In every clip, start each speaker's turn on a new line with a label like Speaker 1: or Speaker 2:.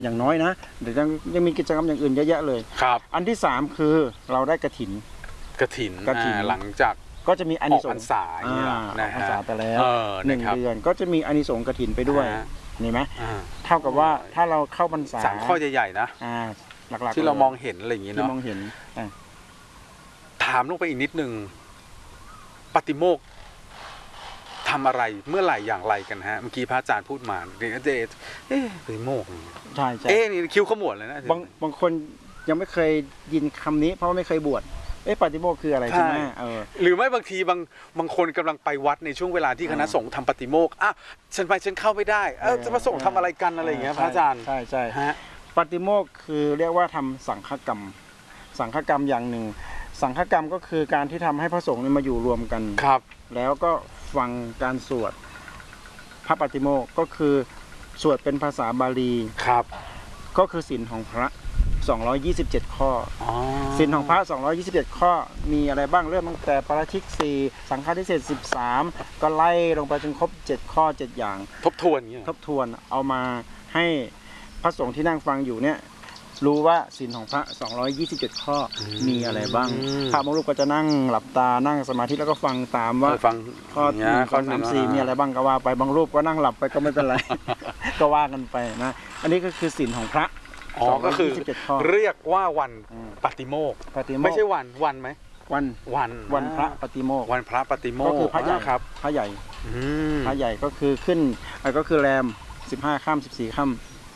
Speaker 1: อย่างน้อยนะเดี๋ยวยังมีกิจกรรมอย่างอื่นเยอะแยะเลย
Speaker 2: ครับ
Speaker 1: อันที่3คือเราได้กฐิน
Speaker 2: หลังจาก
Speaker 1: ก็จะมีอานิสงส์
Speaker 2: ออกพรรษาอย่างนี้นะฮะ
Speaker 1: พรรษาไปแล้ว1 เดือนก็จะมีอานิสงส์กฐินไปด้วยเห็นไหมเท่ากับว่าถ้าเราเข้าพรรษา
Speaker 2: 3 ข้อใหญ่ๆนะ
Speaker 1: หลักๆ
Speaker 2: ที่เรามองเห็นอะไรอย่างนี้เนาะ
Speaker 1: ที่มองเห็น
Speaker 2: ถามลงไปอีกนิดนึงปฏิโมกข์ทำอะไรเมื่อไหร่อย่างไรกันฮะเมื่อกี้พระอาจารย์พูดมาเดชปฏิโมกข์
Speaker 1: ใช่
Speaker 2: นี่คิ้วขมวดเลยนะ
Speaker 1: บางคนยังไม่เคยยินคำนี้เพราะว่าไม่เคยบวชปฏิโมกข์คืออะไรใช่ไหม
Speaker 2: หรือไม่บางทีบางคนกำลังไปวัดในช่วงเวลาที่คณะสงฆ์ทำปฏิโมกข์ฉันเข้าไม่ได้จะมาส่งทำอะไรกันอะไรอย่างเงี้ยพระอาจารย์
Speaker 1: ใช่ฮะปฏิโมกข์คือเรียกว่าทำสังฆกรรมอย่างหนึ่งสังฆกรรมก็คือการที่ทำให้พระสงฆ์มาอยู่รวมกัน
Speaker 2: ครับ
Speaker 1: แล้วก็ฟังการสวดพระปฏิโมกข์ก็คือสวดเป็นภาษาบาลี
Speaker 2: ครับ
Speaker 1: ก็คือศีลของพระ227 ข้อศีลของพระ227 ข้อมีอะไรบ้างเริ่มตั้งแต่ปาราชิก4สังฆาทิเศษ13ก็ไล่ลงไปจนครบ7 ข้อ 7 อย่าง
Speaker 2: ทบทวน
Speaker 1: เอามาให้พระสงฆ์ที่นั่งฟังอยู่เนี่ยรู้ว่าศีลของพระ227 ข้อมีอะไรบ้างพระบางรูปก็จะนั่งหลับตานั่งสมาธิแล้วก็ฟังตามว่าข้อ1 2 3 4มีอะไรบ้างก็ว่าไปบางรูปก็นั่งหลับไปก็ไม่เป็นไร ก็ว่ากันไปนะอันนี้ก็คือศีลของพระ
Speaker 2: ก็คือเรียกว่าวันปฏิโมกข์ไม่ใช่วันไหมวัน
Speaker 1: พระปฏิโมกข์
Speaker 2: วันพระปฏิโมกข์
Speaker 1: ก็คือพระใหญ่
Speaker 2: ครับ
Speaker 1: พระใหญ่ก็คือขึ้นก็คือแรม15 ค่ำ14 ค่ำ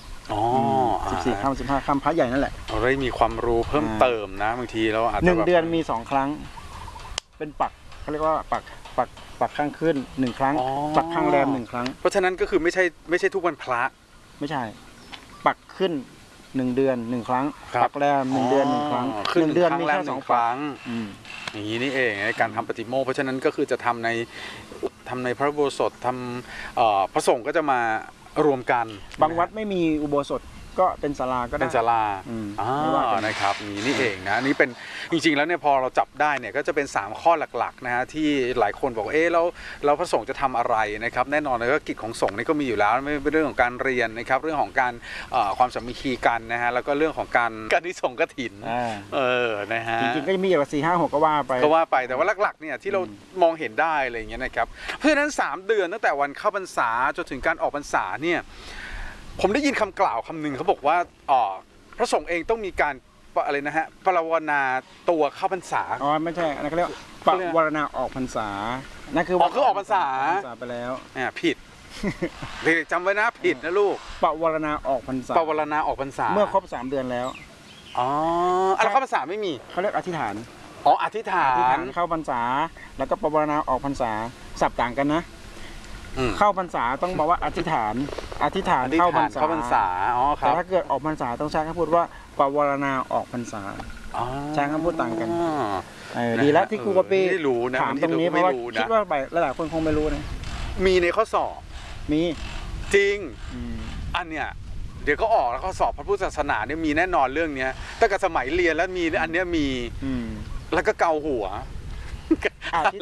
Speaker 1: 14 ค่ำ15 ค่ำพระใหญ่นั่นแหละ
Speaker 2: เราได้มีความรู้เพิ่มเติมนะบางทีเราอาจจะ
Speaker 1: 1 เดือนมี2 ครั้งเป็นปักเขาเรียกว่าปักข้างขึ้น1 ครั้งปักข้างแรม1 ครั้ง
Speaker 2: เพราะฉะนั้นก็คือไม่ใช่ทุกวันพระ
Speaker 1: ไม่ใช่ปักขึ้น1 เดือน1 ครั้งปักแรม1 เดือน1 ครั้ง1 เดือนมีแค่2 ครั้ง
Speaker 2: อย่างนี้นี่เองการทำปฏิโมกข์เพราะฉะนั้นก็คือจะทำในพระอุโบสถทำพระสงฆ์ก็จะมารวมกัน
Speaker 1: บางวัดไม่มีอุโบสถก็เป็นศาลาก็ได้
Speaker 2: เป็นศาลานะครับนี่เองนะนี่เป็นจริงๆแล้วเนี่ยพอเราจับได้เนี่ยก็จะเป็น3 ข้อหลักๆนะฮะที่หลายคนบอกแล้วพระสงฆ์จะทำอะไรนะครับแน่นอนเลยก็กิจของสงฆ์นี่ก็มีอยู่แล้วไม่เป็นเรื่องของการเรียนนะครับเรื่องของการความสามัคคีกันนะฮะแล้วก็เรื่องของการนิสงส์กฐินนะฮะ
Speaker 1: จริงๆก็มีอย่าง4 5 6ก็ว่า
Speaker 2: ไปแต่ว่าหลักๆเนี่ยที่เรามองเห็นได้อะไรอย่างเงี้ยนะครับเพราะฉะนั้น3 เดือนตั้งแต่วันเข้าพรรษาจนถึงการออกพรรษาเนี่ยผมได้ยินคำกล่าวคำหนึ่งเขาบอกว่าพระสงฆ์เองต้องมีการอะไรนะฮะปรารณาตัวเข้าพรรษา
Speaker 1: ไม่ใช่อันนั้นเขาเรียกปรารณาออกพรรษานั่นคือ
Speaker 2: ออกพรรษา
Speaker 1: ไปแล้ว
Speaker 2: ผิดเด็กจำไว้นะผิดนะลูก
Speaker 1: ปรารณาออกพรรษา
Speaker 2: ปรารณาออกพรรษา
Speaker 1: เมื่อครบ3 เดือนแล้ว
Speaker 2: แล้วเข้าพรรษาไม่มี
Speaker 1: เขาเรียกอธิษฐาน
Speaker 2: อธิษฐาน
Speaker 1: เข้าพรรษาแล้วก็ปรารณาออกพรรษาสับต่างกันนะเข้าพรรษาต้องบอกว่าอธิษฐานเข้าพรรษาแต่ถ้าเกิดออกพรรษาต้องใช้คำพูดว่าปวารณาออกพรรษาใช้คำพูดต่างกันดีแล้วที่ครูกปีถามตรงนี้เพราะว่าคิดว่าหลายคนคงไม่รู้นะ
Speaker 2: มีในข้อสอบ
Speaker 1: มี
Speaker 2: จริงอันเนี้ยเดี๋ยวก็ออกแล้วข้อสอบพระพุทธศาสนาเนี่ยมีแน่นอนเรื่องเนี้ยตั้งแต่สมัยเรียนแล้วมีอันเนี้ยมีแล้วก็เกาหัว
Speaker 1: อธิษ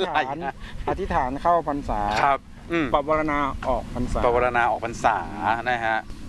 Speaker 1: ฐานเข้าพรรษา
Speaker 2: ครับ
Speaker 1: ปวารณาออกพรรษา
Speaker 2: ปวารณาออกพรรษานะฮะ